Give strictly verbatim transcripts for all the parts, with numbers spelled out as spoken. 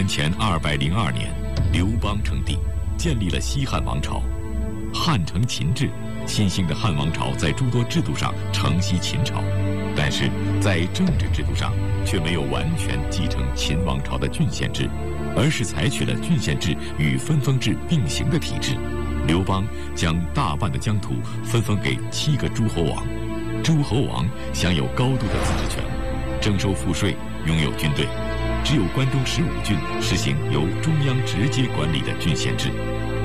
元前二百零二年，刘邦称帝，建立了西汉王朝。汉承秦制，新兴的汉王朝在诸多制度上承袭秦朝，但是在政治制度上却没有完全继承秦王朝的郡县制，而是采取了郡县制与分封制并行的体制。刘邦将大半的疆土分封给七个诸侯王，诸侯王享有高度的自治权，征收赋税，拥有军队。只有关中十五郡实行由中央直接管理的郡县制。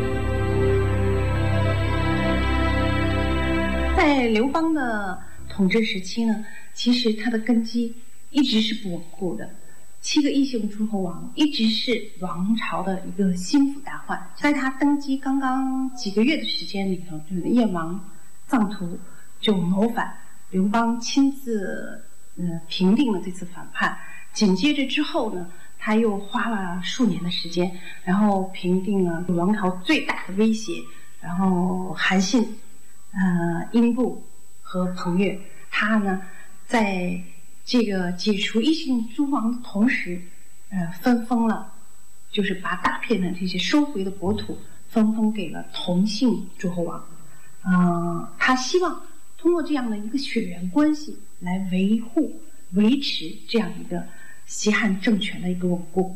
在刘邦的统治时期呢，其实他的根基一直是不稳固的。七个异姓诸侯王一直是王朝的一个心腹大患。在他登基刚刚几个月的时间里头，就是燕王臧荼就谋反，刘邦亲自呃平定了这次反叛。紧接着之后呢，他又花了数年的时间，然后平定了王朝最大的威胁，然后韩信、呃英布和彭越，他呢在这个解除异姓诸王的同时，呃分封了，就是把大片的这些收回的国土分封给了同姓诸侯王。呃，他希望通过这样的一个血缘关系来维护、维持这样一个西汉政权的一个稳固。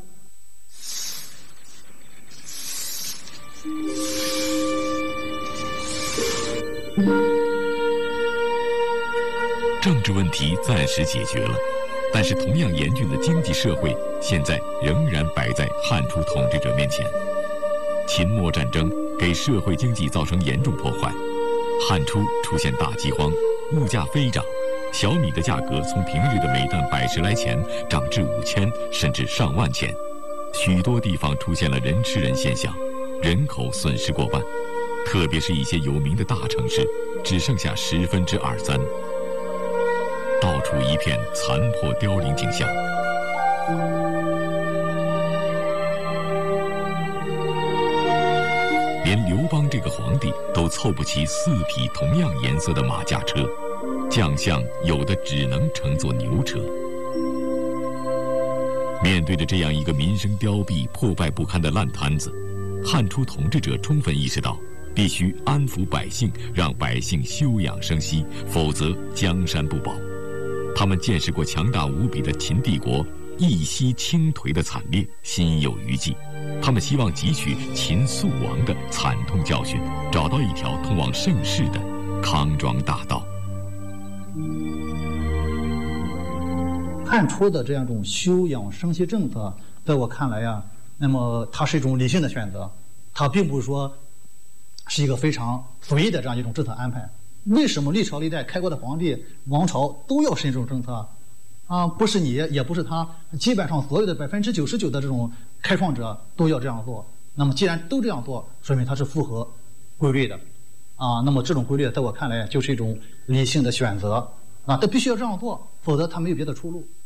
政治问题暂时解决了，但是同样严峻的经济社会现在仍然摆在汉初统治者面前。秦末战争给社会经济造成严重破坏，汉初出现大饥荒，物价飞涨，小米的价格从平日的每担百十来钱涨至五千甚至上万钱，许多地方出现了人吃人现象，人口损失过半，特别是一些有名的大城市只剩下十分之二三，到处一片残破凋零景象。连刘邦这个皇帝都凑不齐四匹同样颜色的马驾车，将相有的只能乘坐牛车。面对着这样一个民生凋敝、破败不堪的烂摊子，汉初统治者充分意识到，必须安抚百姓，让百姓休养生息，否则江山不保。他们见识过强大无比的秦帝国一夕倾颓的惨烈，心有余悸。他们希望汲取秦肃王的惨痛教训，找到一条通往盛世的康庄大道。 汉初的这样一种休养生息政策，在我看来呀，那么它是一种理性的选择，它并不是说是一个非常随意的这样一种政策安排。为什么历朝历代开国的皇帝、王朝都要实行这种政策？啊，不是你，也不是他，基本上所有的百分之九十九的这种开创者都要这样做。那么既然都这样做，说明它是符合规律的，啊，那么这种规律在我看来就是一种理性的选择，啊，他必须要这样做，否则他没有别的出路。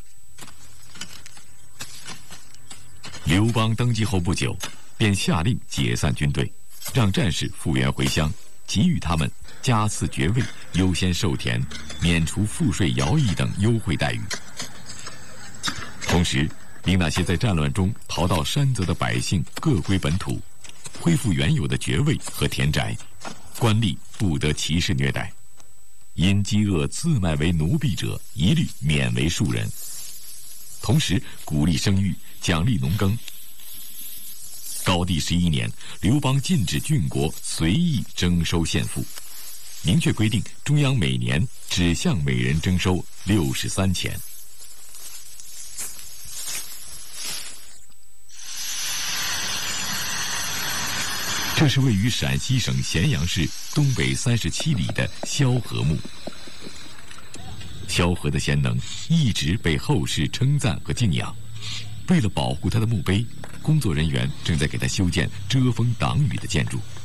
刘邦登基后不久，便下令解散军队，让战士复员回乡，给予他们加赐爵位、优先授田、免除赋税徭役等优惠待遇。同时，令那些在战乱中逃到山泽的百姓各归本土，恢复原有的爵位和田宅，官吏不得歧视虐待，因饥饿自卖为奴婢者一律免为庶人。同时，鼓励生育，奖励农耕。高帝十一年，刘邦禁止郡国随意征收县赋，明确规定中央每年只向每人征收六十三钱。这是位于陕西省咸阳市东北三十七里的萧何墓。萧何的贤能一直被后世称赞和敬仰。为了保护他的墓碑，工作人员正在给他修建遮风挡雨的建筑。